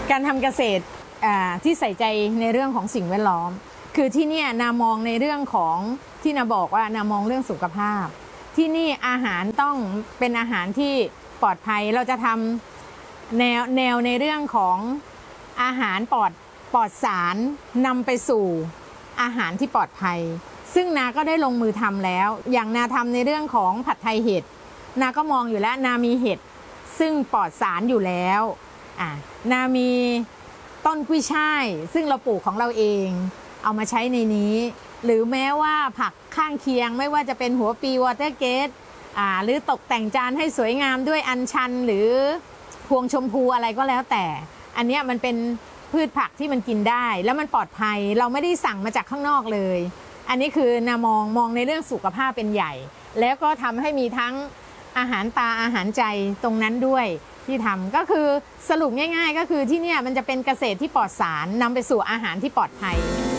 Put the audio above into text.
การทำเกษตรที่ใส่ใจในเรื่องของสิ่งแวดล้อมคือที่นี่นามองในเรื่องของที่นาบอกว่านามองเรื่องสุขภาพที่นี่อาหารต้องเป็นอาหารที่ปลอดภัยเราจะทำแนวในเรื่องของอาหารปลอดสารนำไปสู่อาหารที่ปลอดภัยซึ่งนาก็ได้ลงมือทำแล้วอย่างนาทำในเรื่องของผัดไทยเห็ดนาก็มองอยู่แล้วนามีเห็ดซึ่งปลอดสารอยู่แล้วนามีต้นกุ้ยช่ายซึ่งเราปลูกของเราเองเอามาใช้ในนี้หรือแม้ว่าผักข้างเคียงไม่ว่าจะเป็นหัวปีวอเตอร์เกตหรือตกแต่งจานให้สวยงามด้วยอัญชันหรือพวงชมพูอะไรก็แล้วแต่อันนี้มันเป็นพืชผักที่มันกินได้แล้วมันปลอดภัยเราไม่ได้สั่งมาจากข้างนอกเลยอันนี้คือนามองในเรื่องสุขภาพเป็นใหญ่แล้วก็ทำให้มีทั้งอาหารตาอาหารใจตรงนั้นด้วยที่ทำก็คือสรุปง่ายๆก็คือที่นี่มันจะเป็นเกษตรที่ปลอดสารนำไปสู่อาหารที่ปลอดภัย